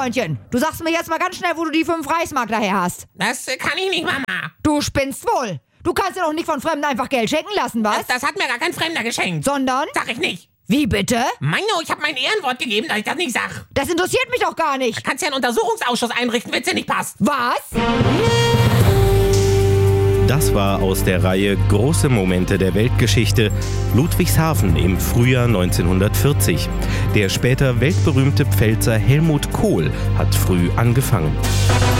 Freundchen, du sagst mir jetzt mal ganz schnell, wo du die 5 Reichsmark daher hast. Das kann ich nicht, Mama. Du spinnst wohl. Du kannst dir doch nicht von Fremden einfach Geld schenken lassen, was? Das hat mir gar kein Fremder geschenkt. Sondern? Sag ich nicht. Wie bitte? Meino, ich habe mein Ehrenwort gegeben, dass ich das nicht sag. Das interessiert mich doch gar nicht. Kannst ja einen Untersuchungsausschuss einrichten, wenn's dir nicht passt. Was? Das war aus der Reihe Große Momente der Weltgeschichte Ludwigshafen im Frühjahr 1940. Der später weltberühmte Pfälzer Helmut Kohl hat früh angefangen.